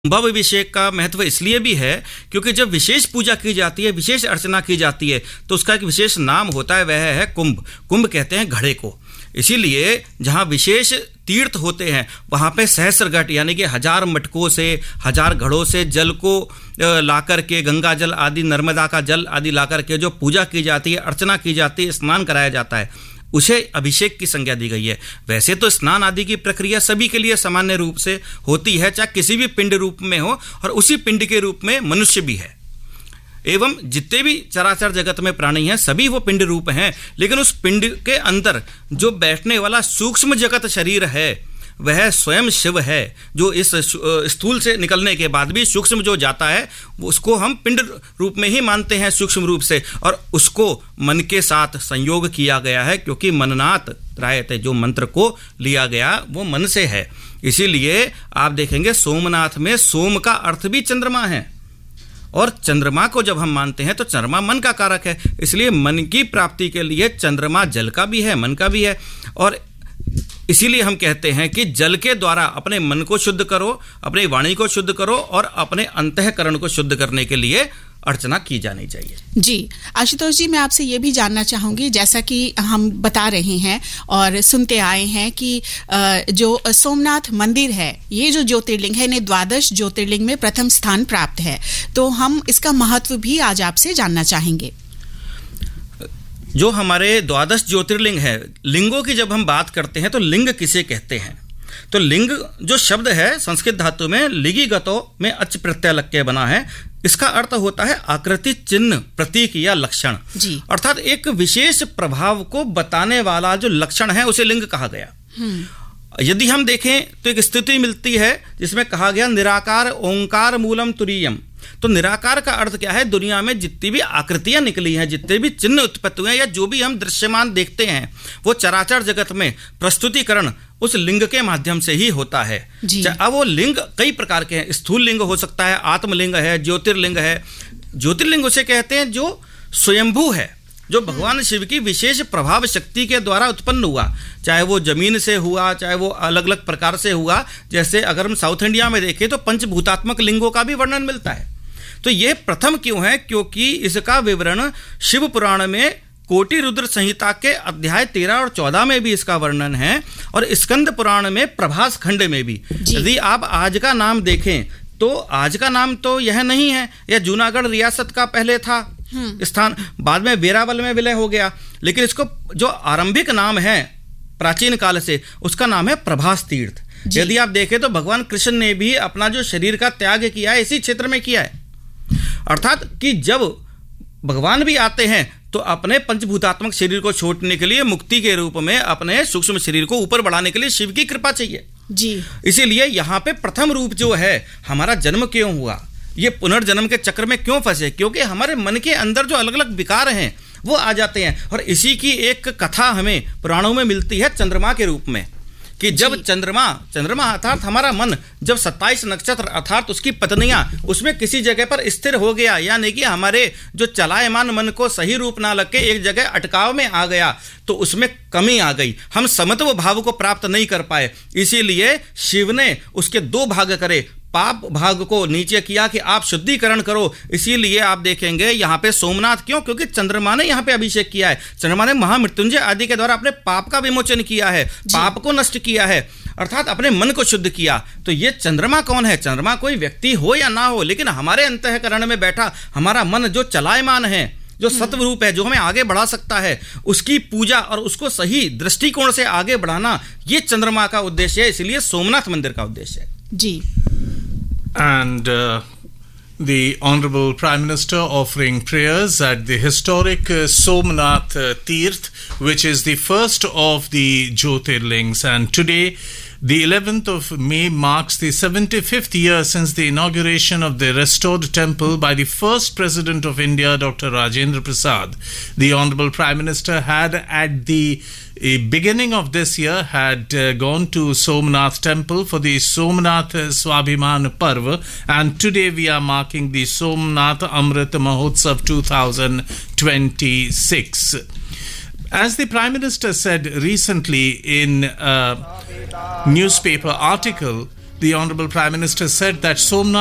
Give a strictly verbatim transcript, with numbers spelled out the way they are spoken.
कुंभाभिषेक का महत्व इसलिए भी है क्योंकि जब विशेष पूजा की जाती है, विशेष अर्चना की जाती है, तो उसका एक विशेष नाम होता है, वह है कुंभ। कुंभ कहते हैं घड़े को। इसीलिए जहाँ विशेष तीर्थ होते हैं वहाँ पे सहस्र घट यानी कि हजार मटकों से, हजार घड़ों से जल को लाकर के, गंगा जल आदि, नर्मदा का जल आदि लाकर के जो पूजा की जाती है, अर्चना की जाती है, स्नान कराया जाता है, उसे अभिषेक की संज्ञा दी गई है। वैसे तो स्नान आदि की प्रक्रिया सभी के लिए सामान्य रूप से होती है, चाहे किसी भी पिंड रूप में हो, और उसी पिंड के रूप में मनुष्य भी है एवं जितने भी चराचर जगत में प्राणी हैं सभी वो पिंड रूप हैं। लेकिन उस पिंड के अंदर जो बैठने वाला सूक्ष्म जगत शरीर है वह स्वयं शिव है, जो इस स्थूल से निकलने के बाद भी सूक्ष्म जो जाता है उसको हम पिंड रूप में ही मानते हैं, सूक्ष्म रूप से, और उसको मन के साथ संयोग किया गया है, क्योंकि मननात् त्रायते, जो मंत्र को लिया गया वो मन से है। इसीलिए आप देखेंगे सोमनाथ में सोम का अर्थ भी चंद्रमा है, और चंद्रमा को जब हम मानते हैं तो चंद्रमा मन का कारक है, इसलिए मन की प्राप्ति के लिए चंद्रमा जल का भी है, मन का भी है। और इसीलिए हम कहते हैं कि जल के द्वारा अपने मन को शुद्ध करो, अपनी वाणी को शुद्ध करो, और अपने अंतःकरण को शुद्ध करने के लिए अर्चना की जानी चाहिए। जी आशुतोष जी, मैं आपसे ये भी जानना चाहूंगी, जैसा कि हम बता रहे हैं और सुनते आए हैं कि जो सोमनाथ मंदिर है, ये जो ज्योतिर्लिंग है, इन्हें द्वादश ज्योतिर्लिंग में प्रथम स्थान प्राप्त है, तो हम इसका महत्व भी आज आपसे जानना चाहेंगे। जो हमारे द्वादश ज्योतिर्लिंग है, लिंगों की जब हम बात करते हैं तो लिंग किसे कहते हैं, तो लिंग जो शब्द है संस्कृत धातु में लिगि गतो में अच प्रत्यय लग के बना है। इसका अर्थ होता है आकृति, चिन्ह, प्रतीक या लक्षण, अर्थात एक विशेष प्रभाव को बताने वाला जो लक्षण है उसे लिंग कहा गया। यदि हम देखें तो एक स्थिति मिलती है जिसमें कहा गया निराकार ओंकार मूलम तुरीयम। तो निराकार का अर्थ क्या है, दुनिया में जितनी भी आकृतियां निकली हैं, जितने भी चिन्ह उत्पत्ति हुए हैं, या जो भी हम दृश्यमान देखते हैं, वो चराचर जगत में प्रस्तुतिकरण उस लिंग के माध्यम से ही होता है। अब वो लिंग कई प्रकार के हैं, स्थूल लिंग हो सकता है, आत्मलिंग है, ज्योतिर्लिंग है। ज्योतिर्लिंग उसे कहते हैं जो स्वयंभू है, जो भगवान शिव की विशेष प्रभाव शक्ति के द्वारा उत्पन्न हुआ, चाहे वो जमीन से हुआ, चाहे वो अलग अलग प्रकार से हुआ। जैसे अगर हम साउथ इंडिया में देखें तो पंचभूतात्मक लिंगों का भी वर्णन मिलता है। तो ये प्रथम क्यों है, क्योंकि इसका विवरण शिव पुराण में कोटि रुद्र संहिता के अध्याय तेरह और चौदह में भी इसका वर्णन है, और स्कंद पुराण में प्रभास खंड में भी। यदि आप आज का नाम देखें तो आज का नाम तो यह नहीं है, यह जूनागढ़ रियासत का पहले था स्थान, बाद में वेरावल में विलय हो गया, लेकिन इसको जो आरंभिक नाम है प्राचीन काल से, उसका नाम है प्रभास तीर्थ। यदि आप देखें तो भगवान कृष्ण ने भी अपना जो शरीर का त्याग किया है इसी क्षेत्र में किया है, अर्थात कि जब भगवान भी आते हैं तो अपने पंचभूतात्मक शरीर को छोड़ने के लिए मुक्ति के रूप में अपने सूक्ष्म शरीर को ऊपर बढ़ाने के लिए शिव की कृपा चाहिए जी। इसीलिए यहाँ पे प्रथम रूप जो है, हमारा जन्म क्यों हुआ, ये पुनर्जन्म के चक्र में क्यों फंसे, क्योंकि हमारे मन के अंदर जो अलग अलग विकार हैं वो आ जाते हैं। और इसी की एक कथा हमें पुराणों में मिलती है चंद्रमा के रूप में, कि जब चंद्रमा चंद्रमा अर्थात हमारा मन जब सत्ताईस नक्षत्र अर्थात उसकी पत्नियां उसमें किसी जगह पर स्थिर हो गया, यानी कि हमारे जो चलायमान मन को सही रूप ना लग के एक जगह अटकाव में आ गया, तो उसमें कमी आ गई, हम समत्व भाव को प्राप्त नहीं कर पाए। इसीलिए शिव ने उसके दो भाग करे, पाप भाग को नीचे किया कि आप शुद्धिकरण करो। इसीलिए आप देखेंगे यहाँ पे सोमनाथ क्यों, क्योंकि चंद्रमा ने यहाँ पे अभिषेक किया है, चंद्रमा ने महामृत्युंजय आदि के द्वारा अपने पाप का विमोचन किया है, पाप को नष्ट किया है, अर्थात अपने मन को शुद्ध किया। तो ये चंद्रमा कौन है, चंद्रमा कोई व्यक्ति हो या ना हो, लेकिन हमारे अंतःकरण में बैठा हमारा मन जो चलायमान है, जो सत्व रूप है, जो हमें आगे बढ़ा सकता है, उसकी पूजा और उसको सही दृष्टिकोण से आगे बढ़ाना, ये चंद्रमा का उद्देश्य है। इसलिए सोमनाथ मंदिर का उद्देश्य है जी। And uh, the Honorable Prime Minister offering prayers at the historic uh, Somnath uh, Tirth, which is the first of the Jyotirlings. And today, the eleventh of May, marks the seventy-fifth year since the inauguration of the restored temple by the first President of India, Doctor Rajendra Prasad. The Honorable Prime Minister had at the uh, beginning of this year had uh, gone to Somnath temple for the Somnath Swabhiman Parva, and today we are marking the Somnath Amrit Mahotsav two thousand twenty-six. As the Prime Minister said recently in a newspaper article, the Honorable Prime Minister said that Somnath